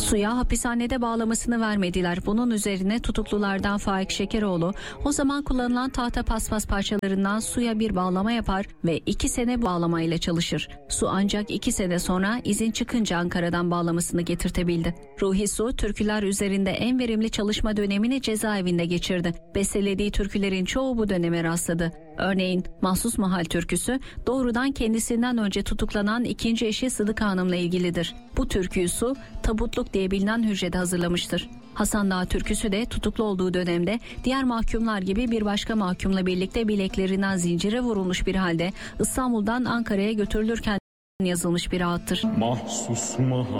Suya hapishanede bağlamasını vermediler. Bunun üzerine tutuklulardan Faik Şekeroğlu o zaman kullanılan tahta paspas parçalarından suya bir bağlama yapar ve 2 sene bağlamayla çalışır. Su ancak 2 sene sonra izin çıkınca Ankara'dan bağlamasını getirtebildi. Ruhi Su türküler üzerinde en verimli çalışma dönemini cezaevinde geçirdi. Bestelediği türkülerin çoğu bu döneme rastladı. Örneğin Mahsus Mahal türküsü doğrudan kendisinden önce tutuklanan ikinci eşi Sıdık Hanım'la ilgilidir. Bu türküyü Su, Tabutluk diye bilinen hücrede hazırlamıştır. Hasan Dağı türküsü de tutuklu olduğu dönemde diğer mahkumlar gibi bir başka mahkumla birlikte bileklerinden zincire vurulmuş bir halde İstanbul'dan Ankara'ya götürülürken yazılmış bir ağıttır. Mahsus Mahal